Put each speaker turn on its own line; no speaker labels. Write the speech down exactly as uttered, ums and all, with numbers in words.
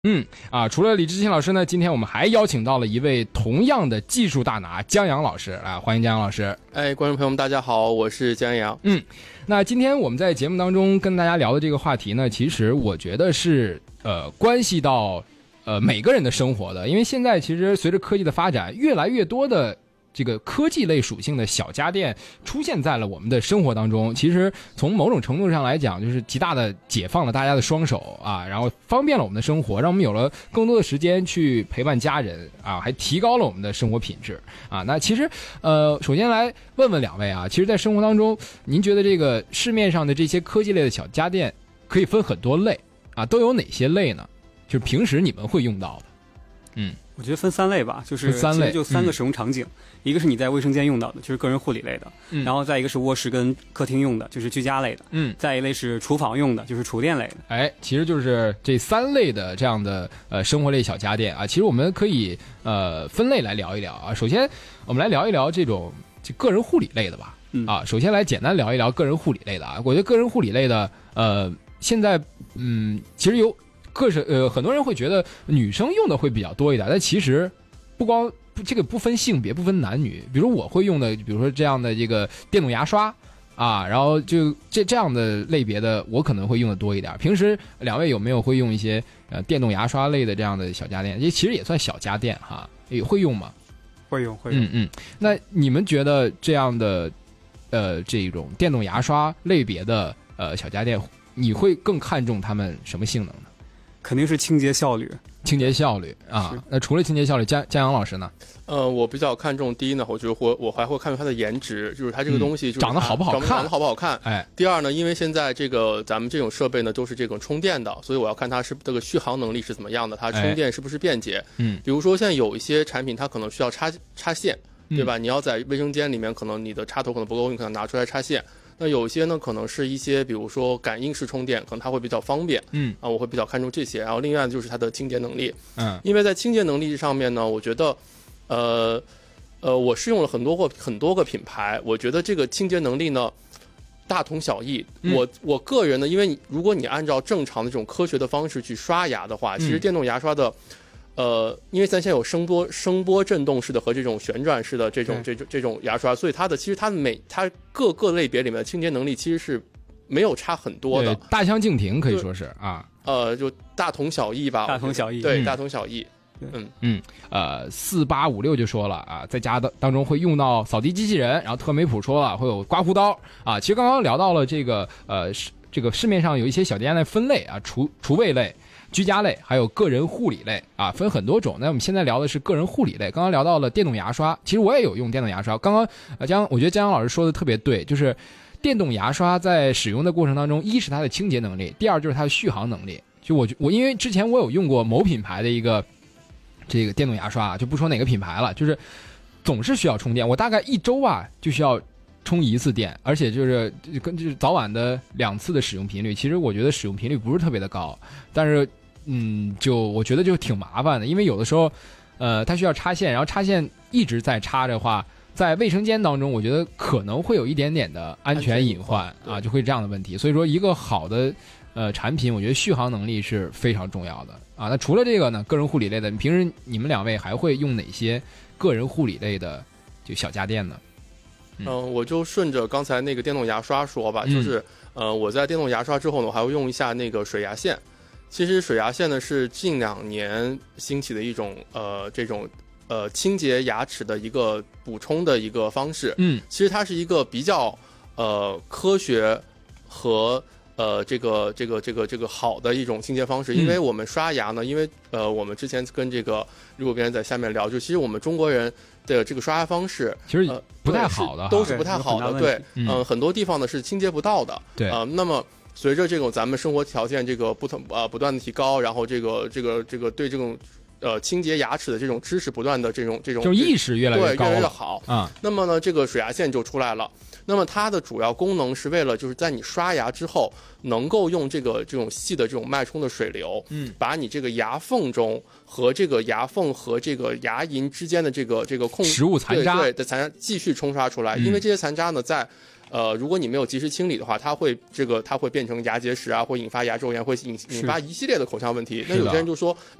嗯啊，除了李志清老师呢，今天我们还邀请到了一位同样的技术大拿江阳老师啊，欢迎江阳老师。
哎，观众朋友们，大家好，我是江阳。
嗯，那今天我们在节目当中跟大家聊的这个话题呢，其实我觉得是呃关系到呃每个人的生活的，因为现在其实随着科技的发展，越来越多的这个科技类属性的小家电出现在了我们的生活当中，其实从某种程度上来讲，就是极大的解放了大家的双手啊，然后方便了我们的生活，让我们有了更多的时间去陪伴家人啊，还提高了我们的生活品质啊。那其实呃，首先来问问两位啊，其实在生活当中，您觉得这个市面上的这些科技类的小家电可以分很多类啊，都有哪些类呢？就是平时你们会用到的。嗯，
我觉得分三类吧，就是
三类，
其实就三个使用场景、嗯、一个是你在卫生间用到的，就是个人护理类的、嗯、然后再一个是卧室跟客厅用的，就是居家类的，嗯，再一类是厨房用的，就是厨电类的。
哎，其实就是这三类的这样的呃生活类小家电啊，其实我们可以呃分类来聊一聊啊。首先我们来聊一聊这种这个人护理类的吧，嗯啊，首先来简单聊一聊个人护理类的啊。我觉得个人护理类的呃现在嗯其实有各是呃，很多人会觉得女生用的会比较多一点，但其实不光这个不分性别，不分男女。比如我会用的，比如说这样的这个电动牙刷啊，然后就这这样的类别的，我可能会用的多一点。平时两位有没有会用一些呃电动牙刷类的这样的小家电？这其实也算小家电哈，也会用吗？
会用，会用。
嗯嗯。那你们觉得这样的呃这种电动牙刷类别的呃小家电，你会更看重它们什么性能呢？
肯定是清洁效率，
清洁效率啊。那除了清洁效率，江江阳老师呢？
呃，我比较看重第一呢，我觉得我我还会看重它的颜值，就是它这个东西、就是
嗯、长得好不好看，
长得好不好看。
哎，
第二呢，因为现在这个咱们这种设备呢都是这种充电的，所以我要看它是这个续航能力是怎么样的，它充电是不是便捷。嗯、哎，比如说现在有一些产品它可能需要插插线，对吧？嗯、你要在卫生间里面，可能你的插头可能不够，你可能拿出来插线。那有些呢，可能是一些比如说感应式充电，可能它会比较方便，嗯啊，我会比较看重这些。然后另外就是它的清洁能力，嗯，因为在清洁能力上面呢，我觉得，呃，呃，我试用了很多个很多个品牌，我觉得这个清洁能力呢大同小异。嗯、我我个人呢，因为你如果你按照正常的这种科学的方式去刷牙的话，其实电动牙刷的。嗯呃，因为咱现在有声波、声波震动式的和这种旋转式的这种、这种、这种牙刷，所以它的其实它每它各个类别里面的清洁能力其实是没有差很多的，
大相径庭可以说是啊，
呃，就大同小异吧，
大同小异，
对，
嗯、
大同小异。嗯
嗯，呃，四八五六就说了啊，在家的当中会用到扫地机器人，然后特美普说了会有刮胡刀啊。其实刚刚聊到了这个呃，这个市面上有一些小家电的分类啊，厨厨卫类。居家类还有个人护理类啊，分很多种。那我们现在聊的是个人护理类。刚刚聊到了电动牙刷，其实我也有用电动牙刷。刚刚呃江，我觉得江阳老师说的特别对，就是电动牙刷在使用的过程当中，一是它的清洁能力，第二就是它的续航能力。就我我因为之前我有用过某品牌的一个这个电动牙刷，就不说哪个品牌了，就是总是需要充电，我大概一周啊就需要充一次电，而且就是跟就是早晚的两次的使用频率。其实我觉得使用频率不是特别的高，但是。嗯，就我觉得就挺麻烦的，因为有的时候，呃，它需要插线，然后插线一直在插着的话，在卫生间当中，我觉得可能会有一点点的安全隐患啊，就会这样的问题。所以说，一个好的呃产品，我觉得续航能力是非常重要的啊。那除了这个呢，个人护理类的，平时你们两位还会用哪些个人护理类的就小家电呢？
嗯、呃，我就顺着刚才那个电动牙刷说吧，就是、嗯、呃，我在电动牙刷之后呢，我还会用一下那个水牙线。其实水牙线呢是近两年兴起的一种呃这种呃清洁牙齿的一个补充的一个方式。嗯，其实它是一个比较呃科学和呃这个这个这个这个好的一种清洁方式。因为我们刷牙呢，因为呃我们之前跟这个如果别人在下面聊，就其实我们中国人的这个刷牙方式
其实不太好的，
呃、都是不太好的。对，嗯、呃，很多地方呢是清洁不到的。
对，
呃，那么。随着这种咱们生活条件这个不同呃不断的提高，然后这个这个这个对这种呃清洁牙齿的这种知识不断的这种这种
就意识越来越高了，
对，越来越好啊。那么呢，这个水牙线就出来了。那么它的主要功能是为了就是在你刷牙之后，能够用这个这种细的这种脉冲的水流，嗯，把你这个牙缝中和这个牙缝和这个牙龈之间的这个这个空
食物残渣
对对的残渣继续冲刷出来，嗯、因为这些残渣呢在。 呃，如果你没有及时清理的话，它会这个它会变成牙结石啊，会引发牙周炎，会引引发一系列的口腔问题。那有些人就说，